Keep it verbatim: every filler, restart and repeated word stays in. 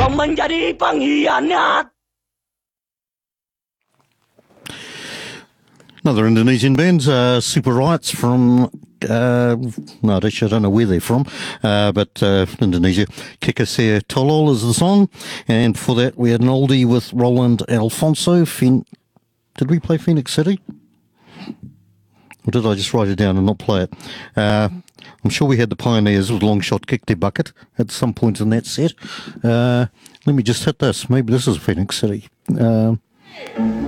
Kau menjadi pengkhianat. Another Indonesian band, uh, Super Rights from, uh, no, actually I don't know where they're from, uh, but uh, Indonesia. Kikasea Tolol is the song. And for that we had an oldie with Roland Alfonso. Phen- Did we play Phoenix City? Or did I just write it down and not play it? Uh, I'm sure we had the Pioneers with Long Shot Kick Their Bucket at some point in that set. Uh, let me just hit this. Maybe this is Phoenix City. Uh,